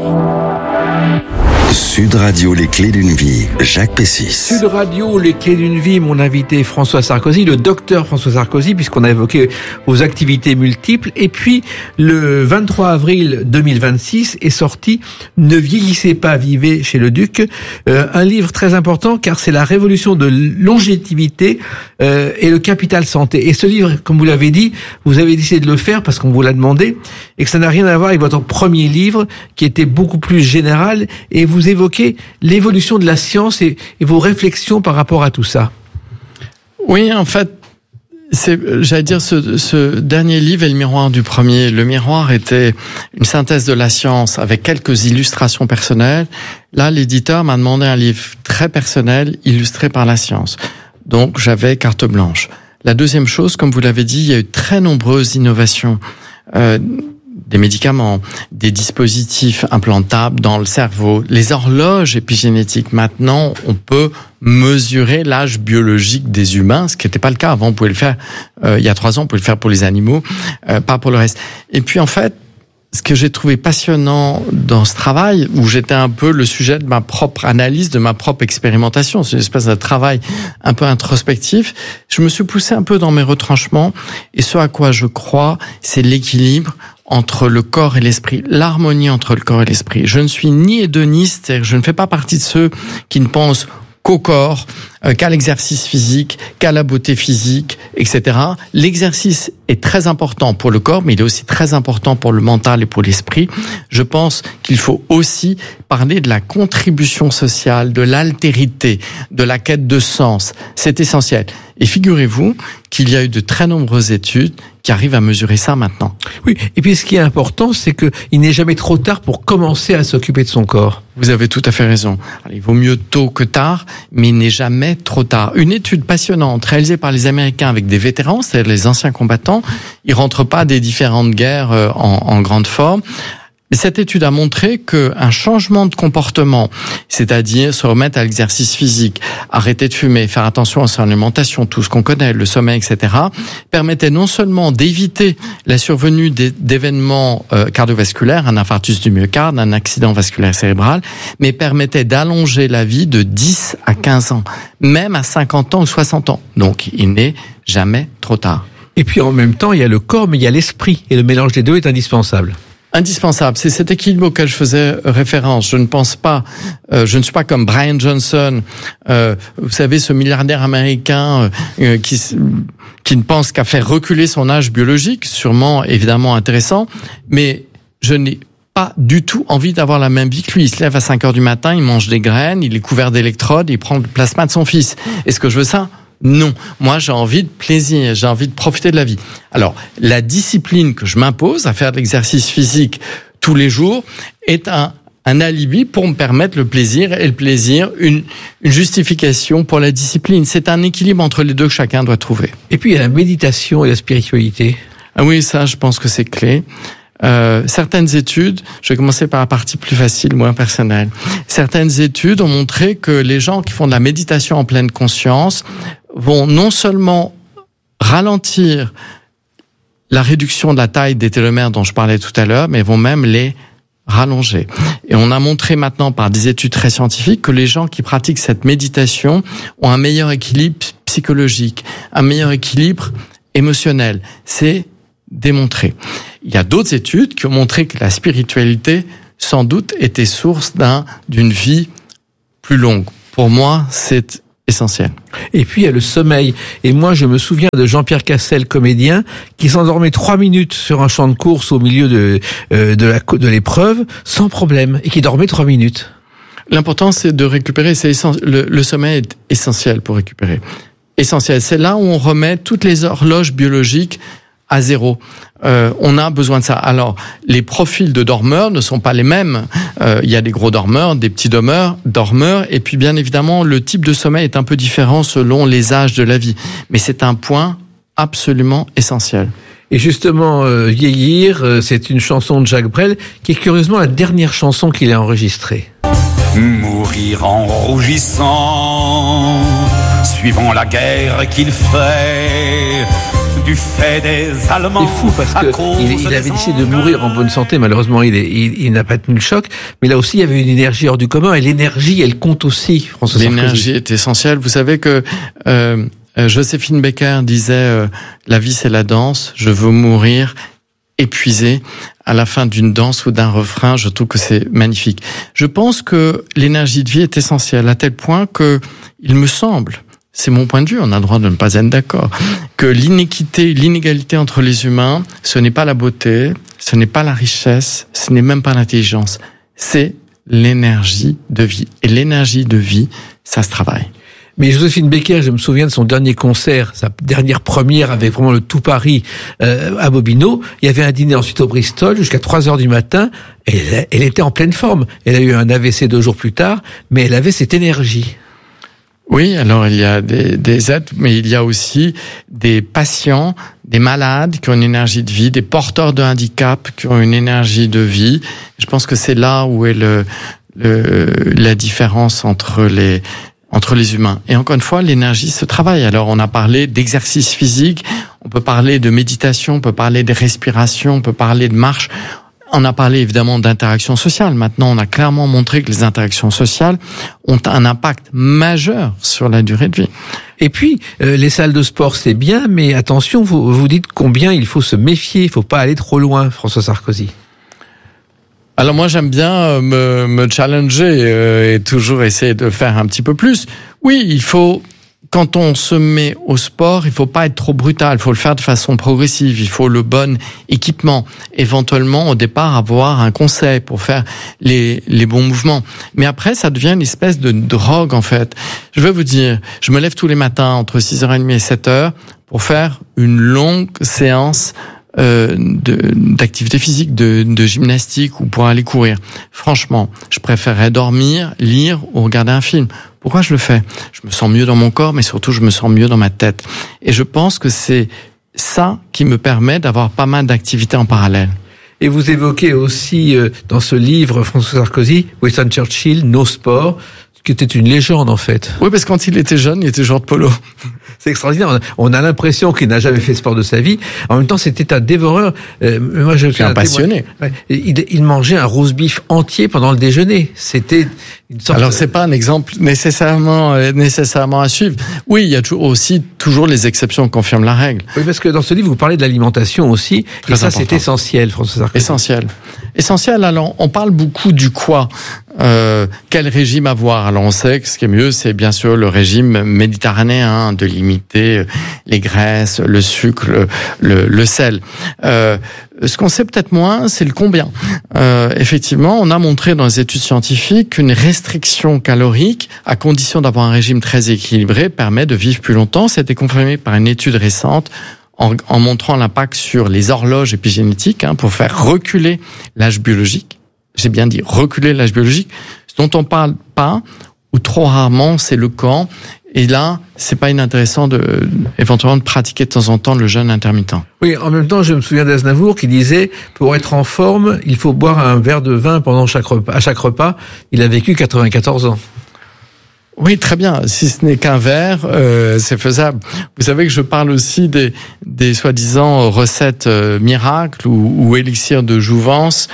Sud Radio, les clés d'une vie, Jacques Pessis. Sud Radio, les clés d'une vie, mon invité François Sarkozy, le docteur François Sarkozy, puisqu'on a évoqué vos activités multiples. Et puis, le 23 avril 2026 est sorti « Ne vieillissez pas, vivez chez le Duc », un livre très important car c'est la révolution de longévité et le capital santé. Et ce livre, comme vous l'avez dit, vous avez décidé de le faire parce qu'on vous l'a demandé et que ça n'a rien à voir avec votre premier livre qui était beaucoup plus général, et vous évoquez l'évolution de la science et vos réflexions par rapport à tout ça. Oui, en fait, ce dernier livre est le miroir du premier. Le miroir était une synthèse de la science avec quelques illustrations personnelles. Là, l'éditeur m'a demandé un livre très personnel, illustré par la science. Donc, j'avais carte blanche. La deuxième chose, comme vous l'avez dit, il y a eu très nombreuses innovations. Des médicaments, des dispositifs implantables dans le cerveau, les horloges épigénétiques. Maintenant, on peut mesurer l'âge biologique des humains, ce qui n'était pas le cas avant. On pouvait le faire il y a 3 ans, on pouvait le faire pour les animaux, pas pour le reste. Et puis en fait, ce que j'ai trouvé passionnant dans ce travail, où j'étais un peu le sujet de ma propre analyse, de ma propre expérimentation, c'est une espèce de travail un peu introspectif, je me suis poussé un peu dans mes retranchements, et ce à quoi je crois, c'est l'équilibre entre le corps et l'esprit, l'harmonie entre le corps et l'esprit. Je ne suis ni hédoniste, c'est-à-dire je ne fais pas partie de ceux qui ne pensent qu'au corps, qu'à l'exercice physique, qu'à la beauté physique, etc. L'exercice est très important pour le corps, mais il est aussi très important pour le mental et pour l'esprit. Je pense qu'il faut aussi parler de la contribution sociale, de l'altérité, de la quête de sens. C'est essentiel. Et figurez-vous qu'il y a eu de très nombreuses études qui arrivent à mesurer ça maintenant. Oui, et puis ce qui est important, c'est qu'il n'est jamais trop tard pour commencer à s'occuper de son corps. Vous avez tout à fait raison. Alors, il vaut mieux tôt que tard, mais il n'est jamais trop tard. Une étude passionnante réalisée par les Américains avec des vétérans, c'est-à-dire les anciens combattants, ils rentrent pas des différentes guerres en grande forme. Cette étude a montré qu'un changement de comportement, c'est-à-dire se remettre à l'exercice physique, arrêter de fumer, faire attention à son alimentation, tout ce qu'on connaît, le sommeil, etc., permettait non seulement d'éviter la survenue d'événements cardiovasculaires, un infarctus du myocarde, un accident vasculaire cérébral, mais permettait d'allonger la vie de 10 à 15 ans, même à 50 ans ou 60 ans. Donc, il n'est jamais trop tard. Et puis en même temps, il y a le corps, mais il y a l'esprit, et le mélange des deux est indispensable. Indispensable. C'est cet équilibre auquel je faisais référence. Je ne pense pas, je ne suis pas comme Brian Johnson, vous savez, ce milliardaire américain qui ne pense qu'à faire reculer son âge biologique, sûrement évidemment intéressant, mais je n'ai pas du tout envie d'avoir la même vie que lui. Il se lève à 5 heures du matin, il mange des graines, il est couvert d'électrodes, il prend le plasma de son fils. Est-ce que je veux ça ? Non. Moi, j'ai envie de plaisir, j'ai envie de profiter de la vie. Alors, la discipline que je m'impose à faire de l'exercice physique tous les jours est un alibi pour me permettre le plaisir, et le plaisir, une justification pour la discipline. C'est un équilibre entre les deux que chacun doit trouver. Et puis, il y a la méditation et la spiritualité. Ah oui, ça, je pense que c'est clé. Certaines études, je vais commencer par la partie plus facile, moins personnelle. Certaines études ont montré que les gens qui font de la méditation en pleine conscience vont non seulement ralentir la réduction de la taille des télomères dont je parlais tout à l'heure, mais vont même les rallonger. Et on a montré maintenant par des études très scientifiques que les gens qui pratiquent cette méditation ont un meilleur équilibre psychologique, un meilleur équilibre émotionnel. C'est démontré. Il y a d'autres études qui ont montré que la spiritualité, sans doute, était source d'une vie plus longue. Pour moi, c'est essentiel. Et puis, il y a le sommeil. Et moi, je me souviens de Jean-Pierre Cassel, comédien, qui s'endormait 3 minutes sur un champ de course au milieu de l'épreuve, sans problème, et qui dormait 3 minutes. L'important, c'est de récupérer. Le sommeil est essentiel pour récupérer. Essentiel. C'est là où on remet toutes les horloges biologiques à zéro. On a besoin de ça. Alors, les profils de dormeurs ne sont pas les mêmes. Il y a des gros dormeurs, des petits dormeurs, et puis bien évidemment, le type de sommeil est un peu différent selon les âges de la vie. Mais c'est un point absolument essentiel. Et justement, Vieillir, c'est une chanson de Jacques Brel, qui est curieusement la dernière chanson qu'il a enregistrée. Mourir en rougissant, suivant la guerre qu'il fait, du fait des Allemands. C'est fou parce qu'il avait décidé de mourir en bonne santé. Malheureusement, il n'a pas tenu le choc. Mais là aussi, il y avait une énergie hors du commun. Et l'énergie, elle compte aussi, François Sarkozy. L'énergie est essentielle. Vous savez que Joséphine Baker disait la vie, c'est la danse. Je veux mourir épuisé à la fin d'une danse ou d'un refrain. Je trouve que c'est magnifique. Je pense que l'énergie de vie est essentielle à tel point que il me semble, c'est mon point de vue, on a le droit de ne pas être d'accord, que l'inégalité entre les humains, ce n'est pas la beauté, ce n'est pas la richesse, ce n'est même pas l'intelligence, c'est l'énergie de vie. Et l'énergie de vie, ça se travaille. Mais Joséphine Baker, je me souviens de son dernier concert, sa dernière première avec vraiment le tout Paris à Bobino. Il y avait un dîner ensuite au Bristol jusqu'à 3h du matin. Et elle était en pleine forme. Elle a eu un AVC 2 jours plus tard, mais elle avait cette énergie. Oui, alors il y a des êtres, mais il y a aussi des patients, des malades qui ont une énergie de vie, des porteurs de handicap qui ont une énergie de vie. Je pense que c'est là où est la différence entre les humains. Et encore une fois, l'énergie se travaille. Alors, on a parlé d'exercice physique, on peut parler de méditation, on peut parler de respiration, on peut parler de marche. On a parlé évidemment d'interaction sociale. Maintenant, on a clairement montré que les interactions sociales ont un impact majeur sur la durée de vie. Et puis, les salles de sport, c'est bien, mais attention, vous dites combien il faut se méfier, il faut pas aller trop loin, François Sarkozy. Alors moi j'aime bien me challenger et toujours essayer de faire un petit peu plus. Oui, il faut, quand on se met au sport, il faut pas être trop brutal, il faut le faire de façon progressive, il faut le bon équipement, éventuellement au départ avoir un conseil pour faire les bons mouvements. Mais après ça devient une espèce de drogue en fait. Je vais vous dire, je me lève tous les matins entre 6h30 et 7h pour faire une longue séance d'activité physique, de gymnastique ou pour aller courir. Franchement, je préférerais dormir, lire ou regarder un film. Pourquoi je le fais? Je me sens mieux dans mon corps, mais surtout je me sens mieux dans ma tête. Et je pense que c'est ça qui me permet d'avoir pas mal d'activités en parallèle. Et vous évoquez aussi dans ce livre, François Sarkozy, Winston Churchill, Nos sports, qui était une légende en fait. Oui, parce que quand il était jeune, il était joueur de polo. C'est extraordinaire. On a l'impression qu'il n'a jamais fait sport de sa vie. En même temps, c'était un dévoreur. Moi, je suis un passionné. Ouais. Il mangeait un roast beef entier pendant le déjeuner. C'était une sorte. Alors, c'est pas un exemple nécessairement à suivre. Oui, il y a toujours les exceptions qui confirment la règle. Oui, parce que dans ce livre, vous parlez de l'alimentation aussi. Très et ça, important. c'est essentiel, François Sarkozy. Essentiel. Alors, on parle beaucoup du quoi. Quel régime avoir? Alors, on sait que ce qui est mieux, c'est bien sûr le régime méditerranéen, de limiter les graisses, le sucre, le sel. Ce qu'on sait peut-être moins, c'est le combien. Effectivement, on a montré dans les études scientifiques qu'une restriction calorique, à condition d'avoir un régime très équilibré, permet de vivre plus longtemps. C'était confirmé par une étude récente en montrant l'impact sur les horloges épigénétiques pour faire reculer l'âge biologique. J'ai bien dit reculer l'âge biologique. Ce dont on parle pas, ou trop rarement, c'est le quand. Et là, c'est pas inintéressant éventuellement de pratiquer de temps en temps le jeûne intermittent. Oui, en même temps, je me souviens d'Aznavour qui disait, pour être en forme, il faut boire un verre de vin à chaque repas. Il a vécu 94 ans. Oui, très bien. Si ce n'est qu'un verre, c'est faisable. Vous savez que je parle aussi des soi-disant recettes miracles ou élixirs de jouvence.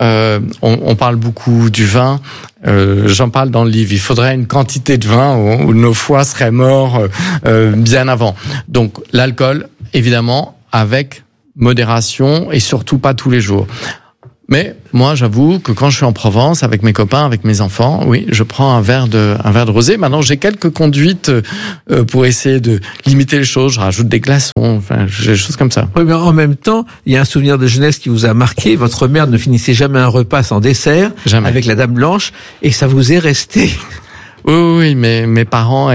On parle beaucoup du vin. J'en parle dans le livre. Il faudrait une quantité de vin où nos foies seraient morts bien avant. Donc l'alcool, évidemment, avec modération et surtout pas tous les jours. Mais moi, j'avoue que quand je suis en Provence avec mes copains, avec mes enfants, oui, je prends un verre de rosé. Maintenant, j'ai quelques conduites pour essayer de limiter les choses. Je rajoute des glaçons, enfin, des choses comme ça. Oui, mais en même temps, il y a un souvenir de jeunesse qui vous a marqué. Votre mère ne finissait jamais un repas sans dessert, jamais, avec la Dame Blanche, et ça vous est resté. Oui, mais mes parents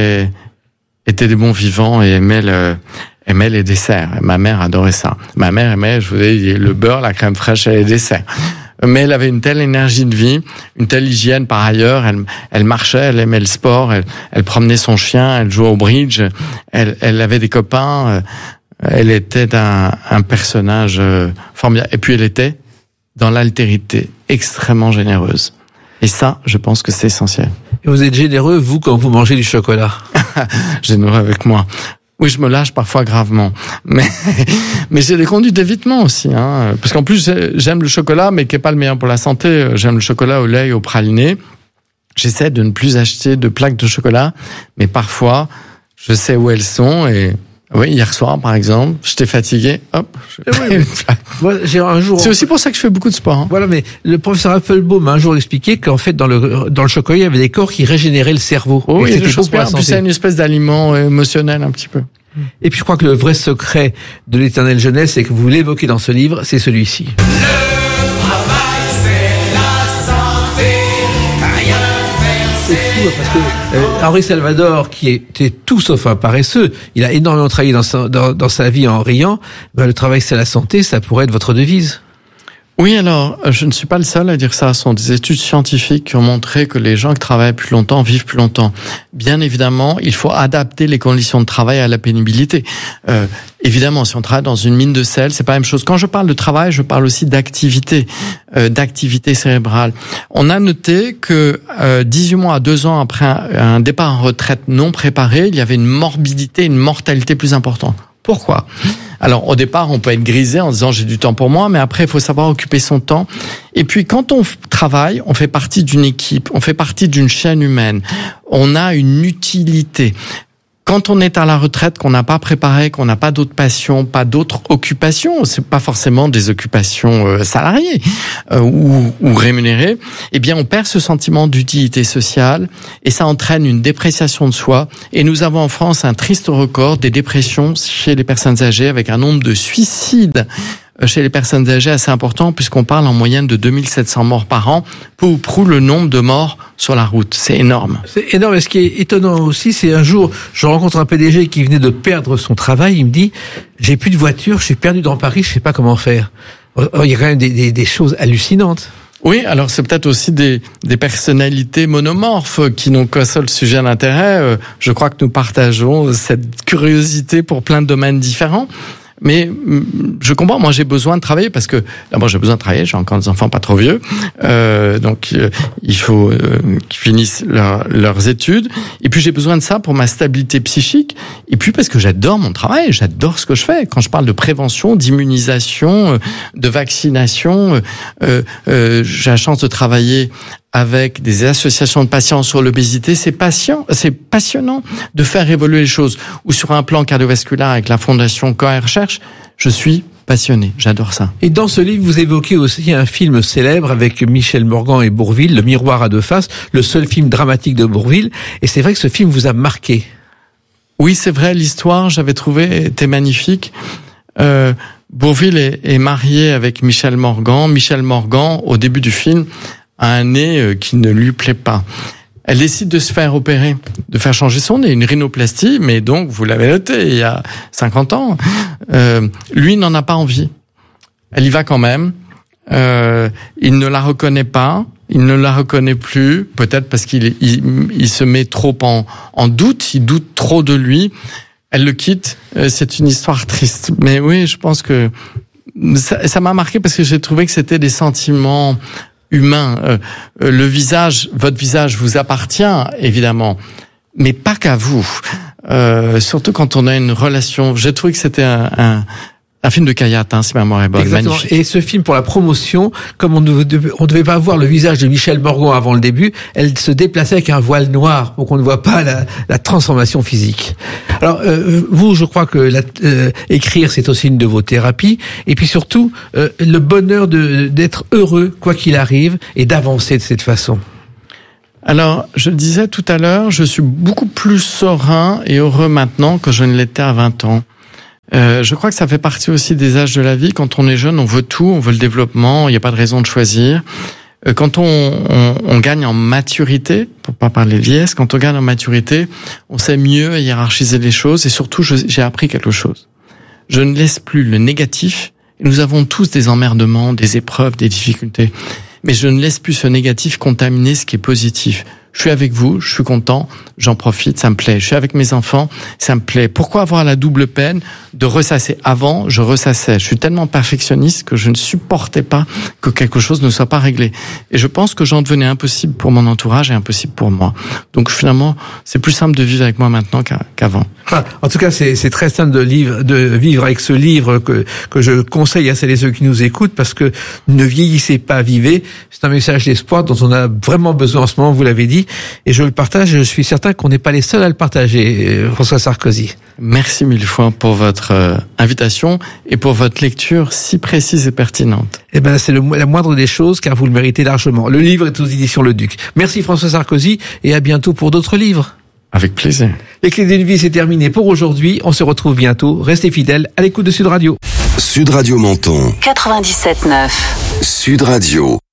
étaient des bons vivants et aimait les desserts. Ma mère adorait ça. Ma mère aimait, je vous dis, le beurre, la crème fraîche et les desserts. Mais elle avait une telle énergie de vie, une telle hygiène par ailleurs. Elle marchait, elle aimait le sport, elle promenait son chien, elle jouait au bridge, elle avait des copains. Elle était un personnage formidable. Et puis elle était dans l'altérité, extrêmement généreuse. Et ça, je pense que c'est essentiel. Et vous êtes généreux, vous, quand vous mangez du chocolat? Généreux avec moi. Oui, je me lâche parfois gravement, mais j'ai des conduites d'évitement aussi, hein, parce qu'en plus j'aime le chocolat, mais qui est pas le meilleur pour la santé. J'aime le chocolat au lait et au praliné. J'essaie de ne plus acheter de plaques de chocolat, mais parfois je sais où elles sont et oui, hier soir par exemple, j'étais fatigué, hop. Moi, j'ai un jour. C'est aussi pour ça que je fais beaucoup de sport. Hein. Voilà, mais le professeur Appelbaum m'a un jour expliqué qu'en fait dans le chocolat il y avait des corps qui régénéraient le cerveau. Oh, oui, c'était des choses bien. Puis c'est une espèce d'aliment émotionnel un petit peu. Et puis je crois que le vrai secret de l'éternelle jeunesse, c'est que vous l'évoquez dans ce livre, c'est celui-ci. C'est fou parce que Henri Salvador, qui était tout sauf un paresseux, il a énormément travaillé dans sa vie en riant. Ben, le travail c'est la santé, ça pourrait être votre devise. Oui, alors, je ne suis pas le seul à dire ça. Ce sont des études scientifiques qui ont montré que les gens qui travaillent plus longtemps vivent plus longtemps. Bien évidemment, il faut adapter les conditions de travail à la pénibilité. Évidemment, si on travaille dans une mine de sel, c'est pas la même chose. Quand je parle de travail, je parle aussi d'activité cérébrale. On a noté que 18 mois à 2 ans après un départ en retraite non préparé, il y avait une morbidité, une mortalité plus importante. Pourquoi ? Alors, au départ, on peut être grisé en disant j'ai du temps pour moi, mais après, il faut savoir occuper son temps. Et puis, quand on travaille, on fait partie d'une équipe, on fait partie d'une chaîne humaine. On a une utilité. Quand on est à la retraite, qu'on n'a pas préparé, qu'on n'a pas d'autres passions, pas d'autres occupations, c'est pas forcément des occupations salariées ou rémunérées, eh bien on perd ce sentiment d'utilité sociale et ça entraîne une dépréciation de soi. Et nous avons en France un triste record des dépressions chez les personnes âgées avec un nombre de suicides chez les personnes âgées assez important puisqu'on parle en moyenne de 2700 morts par an, peu ou prou le nombre de morts sur la route. C'est énorme. C'est énorme. Et ce qui est étonnant aussi, c'est un jour, je rencontre un PDG qui venait de perdre son travail. Il me dit, j'ai plus de voiture, je suis perdu dans Paris, je sais pas comment faire. Il y a quand même des choses hallucinantes. Oui, alors c'est peut-être aussi des personnalités monomorphes qui n'ont qu'un seul sujet d'intérêt. Je crois que nous partageons cette curiosité pour plein de domaines différents. Mais je comprends, moi j'ai besoin de travailler parce que d'abord j'ai besoin de travailler, j'ai encore des enfants pas trop vieux, donc il faut qu'ils finissent leurs études. Et puis j'ai besoin de ça pour ma stabilité psychique. Et puis parce que j'adore mon travail, j'adore ce que je fais. Quand je parle de prévention, d'immunisation, de vaccination, j'ai la chance de travailler avec des associations de patients sur l'obésité, c'est passionnant de faire évoluer les choses. Ou sur un plan cardiovasculaire avec la Fondation Cohen Recherche, je suis passionné, j'adore ça. Et dans ce livre, vous évoquez aussi un film célèbre avec Michel Morgan et Bourvil, Le Miroir à deux faces, le seul film dramatique de Bourvil. Et c'est vrai que ce film vous a marqué. Oui, c'est vrai, l'histoire, j'avais trouvé, était magnifique. Bourvil est marié avec Michel Morgan. Michel Morgan, au début du film, a un nez qui ne lui plaît pas. Elle décide de se faire opérer, de faire changer son nez, une rhinoplastie, mais donc, vous l'avez noté, il y a 50 ans. Lui n'en a pas envie. Elle y va quand même. Il ne la reconnaît pas, il ne la reconnaît plus, peut-être parce qu'il se met trop en doute, il doute trop de lui. Elle le quitte, c'est une histoire triste. Mais oui, je pense que ça m'a marqué parce que j'ai trouvé que c'était des sentiments humain. Le visage, votre visage vous appartient, évidemment, mais pas qu'à vous. Surtout quand on a une relation. J'ai trouvé que c'était un film de Kayat, si ma mémoire est bonne. Exactement. Magnifique. Et ce film, pour la promotion, comme on devait pas voir le visage de Michel Morgan avant le début, elle se déplaçait avec un voile noir pour qu'on ne voit pas la transformation physique. Alors, vous, je crois que écrire, c'est aussi une de vos thérapies. Et puis surtout, le bonheur d'être heureux, quoi qu'il arrive, et d'avancer de cette façon. Alors, je le disais tout à l'heure, je suis beaucoup plus serein et heureux maintenant que je ne l'étais à 20 ans. Je crois que ça fait partie aussi des âges de la vie. Quand on est jeune, on veut tout, on veut le développement, il n'y a pas de raison de choisir. Quand on gagne en maturité, pour pas parler de vieillesse, quand on gagne en maturité, on sait mieux hiérarchiser les choses et surtout, j'ai appris quelque chose. Je ne laisse plus le négatif. Nous avons tous des emmerdements, des épreuves, des difficultés. Mais je ne laisse plus ce négatif contaminer ce qui est positif. Je suis avec vous, je suis content, j'en profite, ça me plaît. Je suis avec mes enfants, ça me plaît. Pourquoi avoir la double peine de ressasser? Avant, je ressassais. Je suis tellement perfectionniste que je ne supportais pas que quelque chose ne soit pas réglé. Et je pense que j'en devenais impossible pour mon entourage et impossible pour moi. Donc finalement, c'est plus simple de vivre avec moi maintenant qu'avant. En tout cas, c'est très simple de vivre avec ce livre que je conseille à celles et ceux qui nous écoutent, parce que ne vieillissez pas, vivez. C'est un message d'espoir dont on a vraiment besoin en ce moment, vous l'avez dit, et je le partage, et je suis certain qu'on n'est pas les seuls à le partager, François Sarkozy. Merci mille fois pour votre invitation et pour votre lecture si précise et pertinente. Eh ben, c'est la moindre des choses, car vous le méritez largement. Le livre est aux éditions Le Duc. Merci François Sarkozy, et à bientôt pour d'autres livres. Avec plaisir. Les Clés d'une vie, c'est terminé pour aujourd'hui. On se retrouve bientôt. Restez fidèles à l'écoute de Sud Radio. Sud Radio Menton. 97.9. Sud Radio.